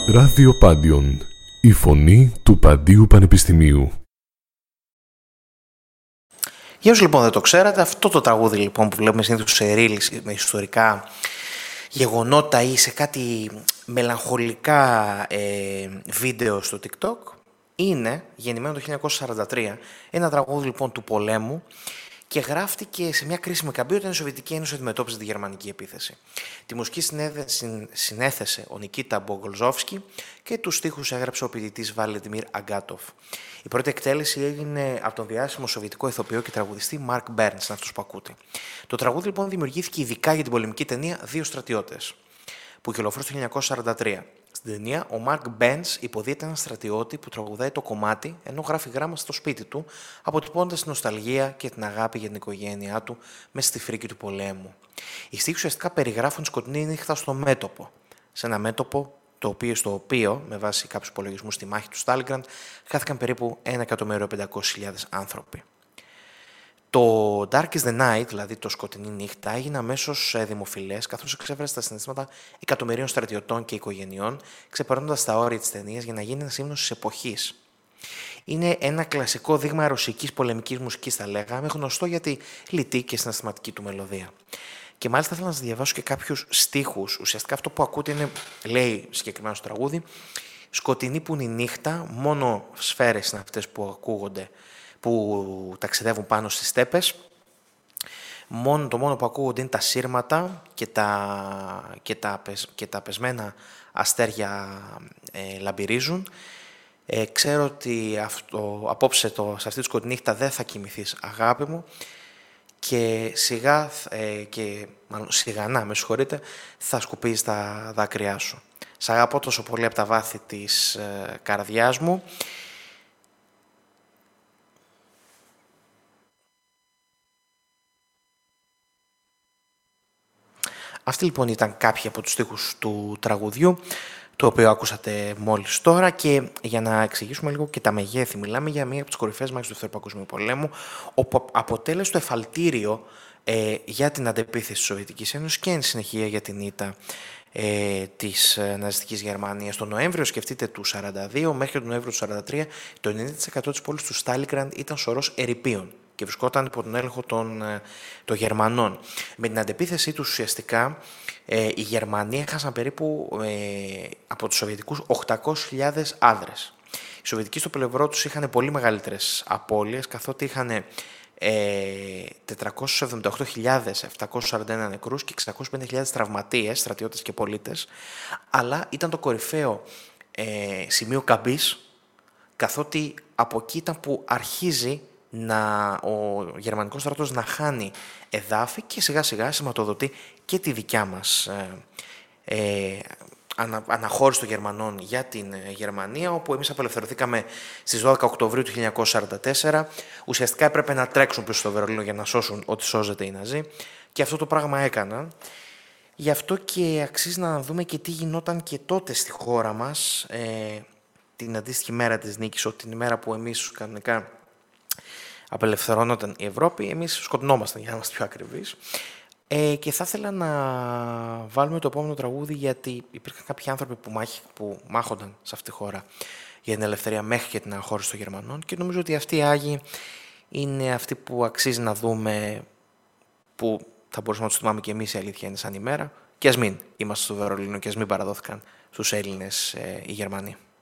Ράδιο Πάντιον, η φωνή του Παντίου Πανεπιστημίου. Για όσους λοιπόν δεν το ξέρατε, αυτό το τραγούδι λοιπόν που βλέπουμε συνήθως σε reels με ιστορικά γεγονότα ή σε κάτι μελαγχολικά βίντεο στο TikTok, είναι γεννημένο το 1943, ένα τραγούδι λοιπόν του πολέμου, και γράφτηκε σε μια κρίσιμη καμπή όταν η Σοβιετική Ένωση αντιμετώπιζε τη γερμανική επίθεση. Τη μουσική συνέθεσε ο Νικίτα Μπογκολζόφσκι και τους στίχους έγραψε ο ποιητής Βαλεντιμίρ Αγκάτοφ. Η πρώτη εκτέλεση έγινε από τον διάσημο σοβιετικό ηθοποιό και τραγουδιστή Μαρκ Μπέρνς, αυτός που ακούτε. Το τραγούδι λοιπόν δημιουργήθηκε ειδικά για την πολεμική ταινία Δύο Στρατιώτες, που κυκλοφόρησε το 1943. Στην ταινία, ο Μαρκ Μπέρνς υποδίεται έναν στρατιώτη που τραγουδάει το κομμάτι ενώ γράφει γράμμα στο σπίτι του, αποτυπώνοντας την νοσταλγία και την αγάπη για την οικογένειά του μέσα στη φρίκη του πολέμου. Οι στίχοι ουσιαστικά περιγράφουν σκοτεινή νύχτα στο μέτωπο, σε ένα μέτωπο στο οποίο, με βάση κάποιους υπολογισμούς στη μάχη του Στάλιγκραντ, χάθηκαν περίπου 1.500.000 άνθρωποι. Το Dark is the Night, δηλαδή το σκοτεινή νύχτα, έγινε αμέσως δημοφιλές, καθώς εξέφρασε τα συναισθήματα εκατομμυρίων στρατιωτών και οικογενειών, ξεπερνώντας τα όρια της ταινίας για να γίνει ένας ύμνος της εποχής. Είναι ένα κλασικό δείγμα ρωσικής πολεμικής μουσικής, θα λέγαμε, γνωστό για τη λιτή και συναισθηματική του μελωδία. Και μάλιστα θέλω να σας διαβάσω και κάποιους στίχους. Ουσιαστικά αυτό που ακούτε είναι, λέει συγκεκριμένα στο τραγούδι, σκοτεινή που είναι η νύχτα, μόνο σφαίρες είναι αυτές που ακούγονται, που ταξιδεύουν πάνω στις στέπες. Το μόνο που ακούγονται είναι τα σύρματα και τα πεσμένα αστέρια λαμπυρίζουν. Ξέρω ότι απόψε σε αυτή τη σκοτεινή νύχτα δεν θα κοιμηθείς, αγάπη μου, και σιγανά, με συγχωρείτε, θα σκουπίζεις τα δάκρυά σου. Σ' αγαπώ τόσο πολύ από τα βάθη της καρδιάς μου. Αυτοί λοιπόν ήταν κάποιοι από τους στίχους του τραγουδιού, το οποίο άκουσατε μόλις τώρα, και για να εξηγήσουμε λίγο και τα μεγέθη, μιλάμε για μία από τις κορυφαίες μάχες του Δεύτερου Παγκοσμίου Πολέμου, όπου αποτέλεσε το εφαλτήριο για την αντεπίθεση της Σοβιετικής Ένωσης και εν συνεχεία για την ήττα της ναζιστικής Γερμανίας. Τον Νοέμβριο, σκεφτείτε, του 1942 μέχρι τον Νοέμβριο του 1943, το 90% της πόλης του Στάλιγκραντ ήταν σωρός ερειπίων και βρισκόταν υπό τον έλεγχο των Γερμανών. Με την αντεπίθεσή τους ουσιαστικά οι Γερμανοί έχασαν περίπου από τους Σοβιετικούς 800.000 άνδρες. Οι Σοβιετικοί στο πλευρό τους είχαν πολύ μεγαλύτερες απώλειες, καθότι είχαν 478.741 νεκρούς και 650.000 τραυματίες, στρατιώτες και πολίτες, αλλά ήταν το κορυφαίο σημείο καμπής, καθότι από εκεί ήταν που αρχίζει ο γερμανικός στρατός να χάνει εδάφη και σιγά σιγά σηματοδοτεί και τη δικιά μας αναχώρηση των Γερμανών για την Γερμανία, όπου εμείς απελευθερωθήκαμε στις 12 Οκτωβρίου του 1944. Ουσιαστικά έπρεπε να τρέξουν πίσω στο Βερολίνο για να σώσουν ό,τι σώζεται οι Ναζί, και αυτό το πράγμα έκαναν. Γι' αυτό και αξίζει να δούμε και τι γινόταν και τότε στη χώρα μας την αντίστοιχη μέρα της νίκης, την ημέρα που εμείς κανονικά απελευθερώνονταν η Ευρώπη, εμείς σκοτεινόμασταν, για να είμαστε πιο ακριβείς. Και θα ήθελα να βάλουμε το επόμενο τραγούδι, γιατί υπήρχαν κάποιοι άνθρωποι που μάχονταν σε αυτή τη χώρα για την ελευθερία μέχρι και την αναχώρηση των Γερμανών, και νομίζω ότι αυτοί οι Άγιοι είναι αυτοί που αξίζει να δούμε, που θα μπορούσαμε να τους θυμάμαι και εμείς, η αλήθεια είναι, σαν ημέρα, και ας μην είμαστε στο Βερολίνο και ας μην παραδόθηκαν στους Έλληνες οι Γερμανοί.